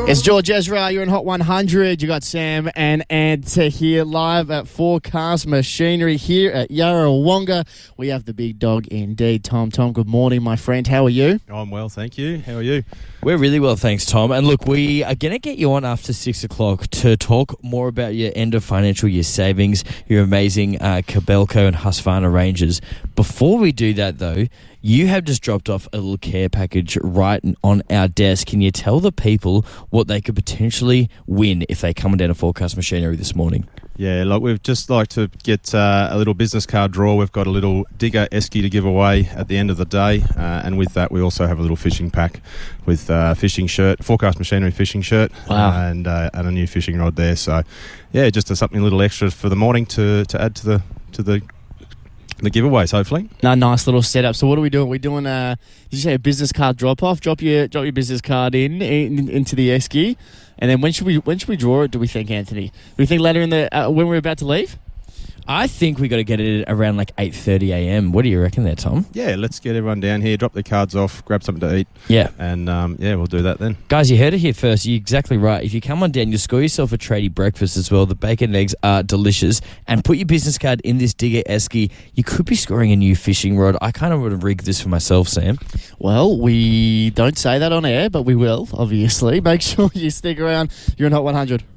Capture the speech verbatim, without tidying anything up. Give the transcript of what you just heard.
It's George Ezra. You're in Hot one hundred. You got Sam and Ant here live at Forecast Machinery here at Yarrawonga. We have the big dog indeed, Tom. Tom, good morning, my friend. How are you? I'm well, thank you. How are you? We're really well, thanks, Tom. And look, we are going to get you on after six o'clock to talk more about your end of financial year savings, your amazing uh, Kobelco and Husqvarna ranges. Before we do that, though, you have just dropped off a little care package right on our desk. Can you tell the people what they could potentially win if they come down to Forecast Machinery this morning? Yeah, like we've just like to get uh, a little business card draw. We've got a little digger esky to give away at the end of the day, uh, and with that we also have a little fishing pack with uh, fishing shirt, Forecast Machinery fishing shirt, wow. uh, and uh, and a new fishing rod there. So, yeah, just a, something a little extra for the morning to, to add to the to the the giveaways. Hopefully, no, nice little setup. So, what are we doing? We're doing a. Did you say a business card drop off? Drop your drop your business card in, in into the esky. And then when should we when should we draw it, do we think, Anthony? Do we think later in the uh, when we're about to leave? I think we got to get it around like eight thirty a.m. What do you reckon there, Tom? Yeah, let's get everyone down here, drop their cards off, grab something to eat. Yeah. And, um, yeah, we'll do that then. Guys, you heard it here first. You're exactly right. If you come on down, you'll score yourself a tradie breakfast as well. The bacon and eggs are delicious. And put your business card in this digger esky. You could be scoring a new fishing rod. I kind of want to rig this for myself, Sam. Well, we don't say that on air, but we will, obviously. Make sure you stick around. You're in Hot one hundred.